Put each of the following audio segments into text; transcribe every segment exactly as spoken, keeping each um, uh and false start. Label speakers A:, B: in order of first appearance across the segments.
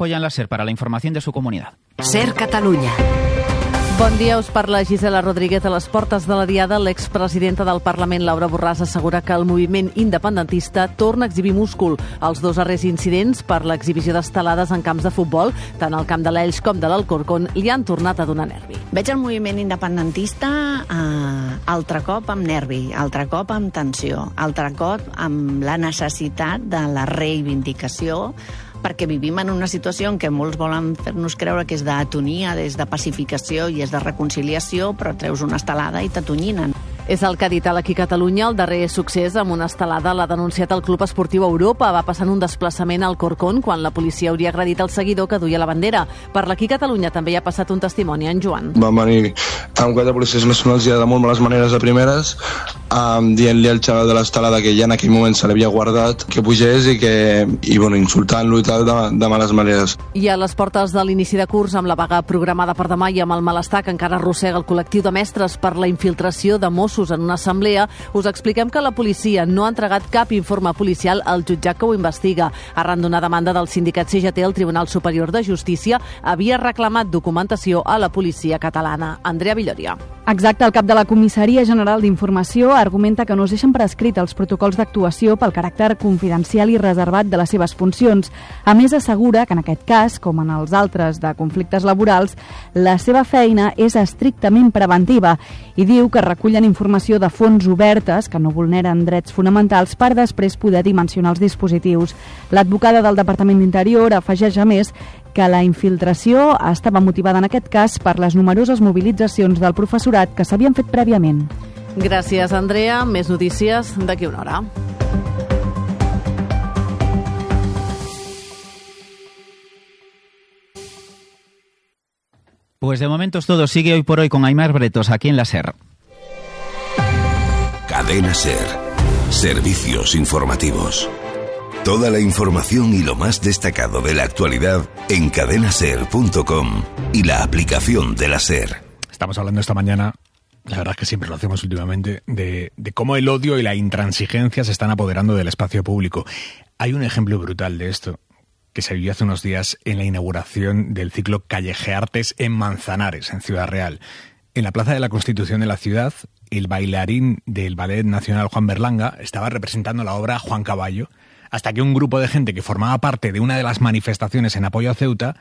A: apoyan la SER para la información de su comunidad.
B: SER Catalunya.
C: Bon dia, us parla Gisela Rodríguez. A les portes de la Diada, l'expresidenta del Parlament, Laura Borràs, assegura que el moviment independentista torna a exhibir múscul. Els dos darrers incidents per l'exhibició d'estelades en camps de futbol, tant al camp de l'Elx com de l'Alcorcón, li han tornat a donar nervi.
D: Veig el moviment independentista eh, altre cop amb nervi, altre cop amb tensió, altre cop amb la necessitat de la reivindicació, perquè vivim en una situació en què molts volen fer-nos creure que és d'atonia, és de pacificació i és de reconciliació, però treus una estelada i t'atonyinen.
C: És el que ha dit a l'Aquí Catalunya. El darrer succés amb una estelada l'ha denunciat el Club Esportiu Europa. Va passar en un desplaçament al Corcón quan la policia hauria agredit el seguidor que duia la bandera. Per l'Aquí Catalunya també hi ha passat un testimoni, en Joan.
E: Van venir amb quatre policies nacionals ja de molt males maneres de primeres, um, dient-li al xaval de l'estelada que ja en aquell moment se l'havia guardat, que pugés i que i, bueno, insultant-lo i tal de, de males maneres.
C: I a les portes de l'inici de curs, amb la vaga programada per demà i amb el malestar que encara arrossega el col·lectiu de mestres per la infiltració de Mossos en una assemblea, us expliquem que la policia no ha entregat cap informe policial al jutjat que ho investiga. Arran d'una demanda del sindicat C G T, el Tribunal Superior de Justícia havia reclamat documentació a la policia catalana. Andrea Villoria.
F: Exacte, el cap de la Comissaria General d'Informació argumenta que no es deixen per escrit els protocols d'actuació pel caràcter confidencial i reservat de les seves funcions. A més, assegura que en aquest cas, com en els altres de conflictes laborals, la seva feina és estrictament preventiva i diu que recullen informació de fonts obertes que no vulneren drets fonamentals per després poder dimensionar els dispositius. L'advocada del Departament d'Interior afegeix a més que la infiltració estava motivada en aquest cas per les numeroses mobilitzacions del professorat que s'havien fet prèviament.
C: Gràcies, Andrea. Més notícies d'aquí una hora.
A: Pues de momento es todo. Sigue Hoy por Hoy con Aimar Bretos aquí en la SER.
G: Cadena SER. Servicios informativos. Toda la información y lo más destacado de la actualidad en cadena ser punto com y la aplicación de la SER.
H: Estamos hablando esta mañana, la verdad es que siempre lo hacemos últimamente, de, de cómo el odio y la intransigencia se están apoderando del espacio público. Hay un ejemplo brutal de esto que se vivió hace unos días en la inauguración del ciclo Callejeartes en Manzanares, en Ciudad Real. En la Plaza de la Constitución de la ciudad, el bailarín del Ballet Nacional Juan Berlanga estaba representando la obra Juan Caballo, hasta que un grupo de gente que formaba parte de una de las manifestaciones en apoyo a Ceuta,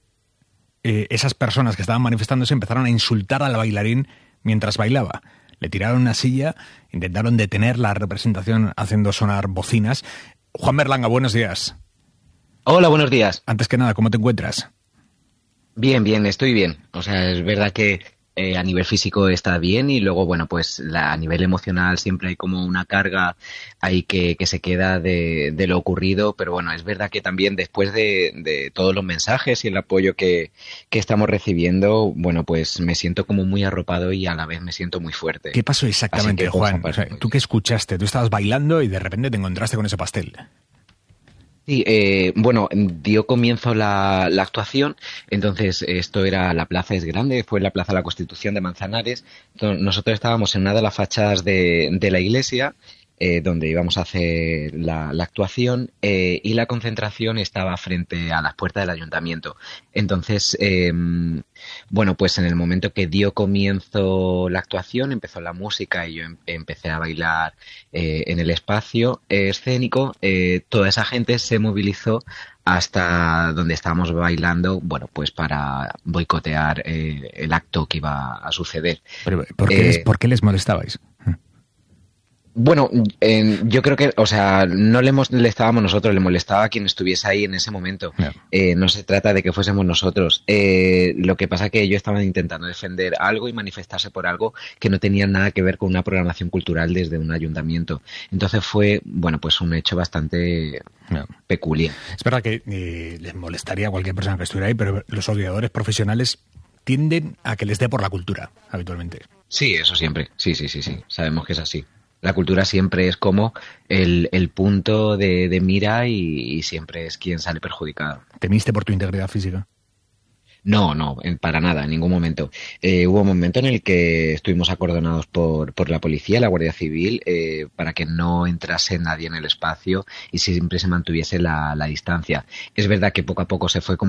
H: eh, esas personas que estaban manifestándose empezaron a insultar al bailarín mientras bailaba. Le tiraron una silla, intentaron detener la representación haciendo sonar bocinas. Juan Berlanga, buenos días.
I: Hola, buenos días.
H: Antes que nada, ¿cómo te encuentras?
I: Bien, bien, estoy bien. O sea, es verdad que eh, a nivel físico está bien y luego, bueno, pues la, a nivel emocional siempre hay como una carga ahí que, que se queda de, de lo ocurrido, pero bueno, es verdad que también después de, de todos los mensajes y el apoyo que, que estamos recibiendo, bueno, pues me siento como muy arropado y a la vez me siento muy fuerte.
H: ¿Qué pasó exactamente, que, Juan? O sea, ¿tú qué escuchaste? Tú estabas bailando y de repente te encontraste con ese pastel.
I: Sí, eh, bueno, dio comienzo la, la actuación, entonces esto era la plaza es grande, fue la Plaza de la Constitución de Manzanares. Entonces, nosotros estábamos en una de las fachadas de, de la iglesia, eh, donde íbamos a hacer la, la actuación, eh, y la concentración estaba frente a las puertas del ayuntamiento. Entonces, eh, bueno, pues en el momento que dio comienzo la actuación, empezó la música y yo em- empecé a bailar eh, en el espacio eh, escénico. Eh, toda esa gente se movilizó hasta donde estábamos bailando, bueno, pues para boicotear eh, el acto que iba a suceder.
H: Pero, ¿por qué, eh, les, ¿por qué les molestabais?
I: Bueno, eh, yo creo que, o sea, no le molestábamos nosotros, le molestaba a quien estuviese ahí en ese momento. Yeah. Eh, no se trata de que fuésemos nosotros. Eh, lo que pasa es que ellos estaban intentando defender algo y manifestarse por algo que no tenía nada que ver con una programación cultural desde un ayuntamiento. Entonces fue, bueno, pues un hecho bastante yeah. peculiar.
H: Es verdad que eh, les molestaría a cualquier persona que estuviera ahí, pero los odiadores profesionales tienden a que les dé por la cultura, habitualmente.
I: Sí, eso siempre. Sí, sí, sí, sí. Sabemos que es así. La cultura siempre es como el, el punto de, de mira y, y siempre es quien sale perjudicado.
H: ¿Temiste por tu integridad física?
I: No, no, para nada, en ningún momento. Eh, hubo un momento en el que estuvimos acordonados por, por la policía, la Guardia Civil, eh, para que no entrase nadie en el espacio y siempre se mantuviese la, la distancia. Es verdad que poco a poco se fue como